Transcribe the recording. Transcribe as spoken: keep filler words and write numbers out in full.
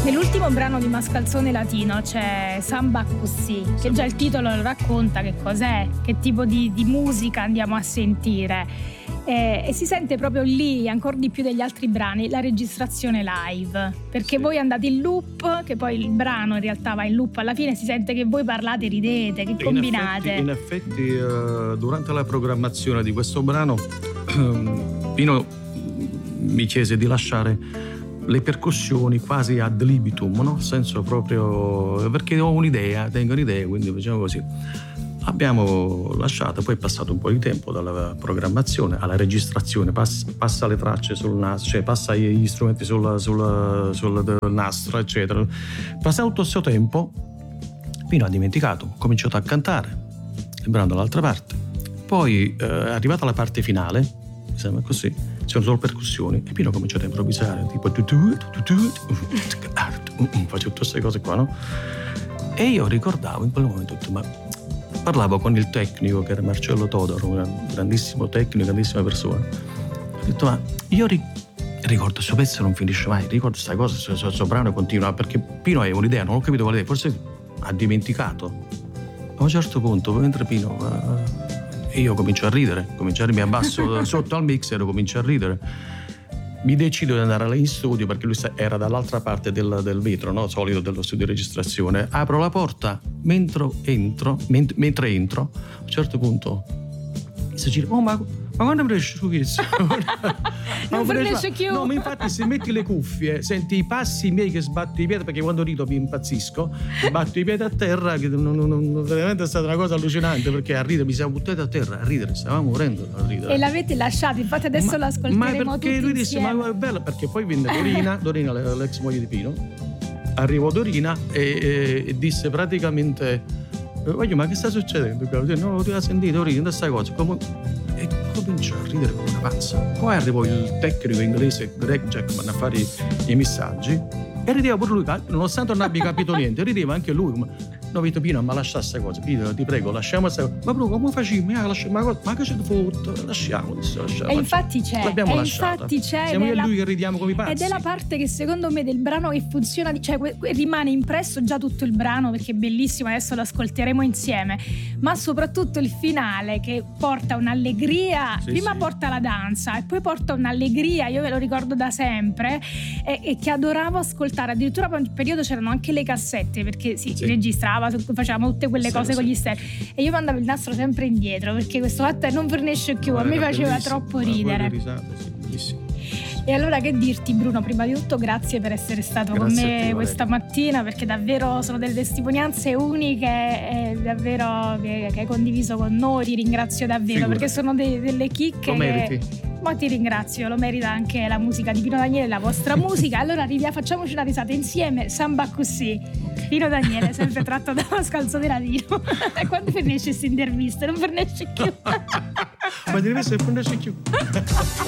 Nell'ultimo brano di Mascalzone Latino c'è Samba Così, che già il titolo lo racconta che cos'è, che tipo di, di musica andiamo a sentire. E, e si sente proprio lì, ancora di più degli altri brani, la registrazione live, perché sì. Voi andate in loop, che poi il brano in realtà va in loop, alla fine si sente che voi parlate, ridete, che combinate. In effetti, in effetti uh, durante la programmazione di questo brano um, Pino mi chiese di lasciare le percussioni quasi ad libitum, no? Nel senso proprio perché ho un'idea, tengo un'idea, quindi facciamo così. Abbiamo lasciato, poi è passato un po' di tempo dalla programmazione alla registrazione, passa, passa le tracce sul nastro, cioè passa gli strumenti sul, sul, sul nastro, eccetera. Passato tutto questo tempo, Pino ha dimenticato, ho cominciato a cantare il brano dall'altra parte. Poi eh, è arrivata la parte finale, mi sembra così, c'erano solo percussioni e Pino ha cominciato a improvvisare, tipo faccio tutte queste cose qua, no? E io ricordavo in quel momento, ma parlavo con il tecnico che era Marcello Todoro, un grandissimo tecnico, grandissima persona. Ho detto, ma io ri- ricordo questo pezzo non finisce mai, ricordo questa cosa, questo, questo brano continua, perché Pino aveva un'idea, non ho capito quale idea, forse ha dimenticato. A un certo punto, mentre Pino uh, e io comincio a ridere, comincio a ridere, mi abbasso sotto al mixer, comincio a ridere. Mi decido di andare in studio perché lui era dall'altra parte del, del vetro, no? Solito dello studio di registrazione. Apro la porta, mentre entro, ment- mentre entro, a un certo punto si gira, oh ma, ma quando prendi su questo? Non fornisce più. No, ma infatti se metti le cuffie, senti i passi miei che sbatto i piedi, perché quando rido mi impazzisco, sbatto i piedi a terra, che non, non, non, veramente è stata una cosa allucinante, perché a ridere mi siamo buttati a terra, a ridere, stavamo morendo a ridere. E l'avete lasciato, infatti adesso ma, l'ascolteremo ma perché lui disse, insieme. ma è bello, perché poi venne Dorina, Dorina l'ex moglie di Pino, arrivò Dorina e, e, e disse praticamente, voglio, ma che sta succedendo? No, ti ha sentito, Dorina, questa cosa, come... E cominciò a ridere come una pazza. Poi arrivò il tecnico inglese Greg Jackman a fare i, i messaggi e rideva pure lui, nonostante non abbia capito niente, rideva anche lui. Ma, no, Vito Pino, ma lascia questa cosa, Pino, ti prego, lasciamo questa cosa. Ma bro, come facciamo? Ma, ma, ma che c'è di foto? Lasciamo, lasciamo. E infatti c'è, l'abbiamo e lasciata. Infatti c'è. Siamo io e la, lui che ridiamo come i pazzi. Ed è la parte che secondo me del brano che funziona, cioè rimane impresso già tutto il brano perché è bellissimo, adesso lo ascolteremo insieme, ma soprattutto il finale che porta un'allegria, sì, prima sì. Porta la danza e poi porta un'allegria, io ve lo ricordo da sempre, e, e che adoravo ascoltare. Addirittura per un periodo c'erano anche le cassette perché si sì. registrava, facevamo tutte quelle sì, cose sì. con gli stereo e io mandavo il nastro sempre indietro perché questo fatto non fornisce più, no, a me faceva troppo ridere. Risate, sì, bellissimo. E allora che dirti, Bruno, prima di tutto grazie per essere stato grazie con me te, questa mattina, perché davvero sono delle testimonianze uniche e davvero che, che hai condiviso con noi, ti ringrazio davvero. Figurati. Perché sono de, delle chicche lo meriti. Che, ma ti ringrazio, lo merita anche la musica di Pino Daniele, la vostra musica. Allora arriviamo, facciamoci una risata insieme, Samba Così, Pino Daniele, sempre tratto da Mascalzone Latino. E quando finisce questa intervista non finisce più. Ma devi essere finisce più.